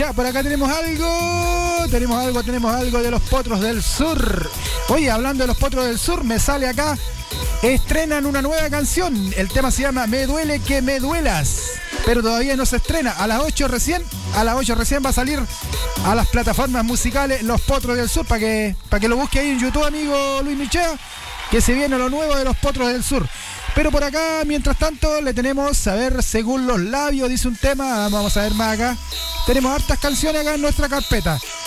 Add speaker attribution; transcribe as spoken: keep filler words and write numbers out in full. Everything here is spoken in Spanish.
Speaker 1: Ya, por acá tenemos algo, tenemos algo, tenemos algo de los Potros del Sur. Oye, hablando de los Potros del Sur, me sale acá, estrenan una nueva canción. El tema se llama Me duele que me duelas, pero todavía no se estrena. A las ocho recién, a las ocho recién va a salir a las plataformas musicales Los Potros del Sur, para que, para que lo busque ahí en YouTube, amigo Luis Michea, que se viene lo nuevo de los Potros del Sur. Pero por acá, mientras tanto, le tenemos, a ver, según los labios, dice un tema, vamos a ver más acá. Tenemos hartas canciones acá en nuestra carpeta.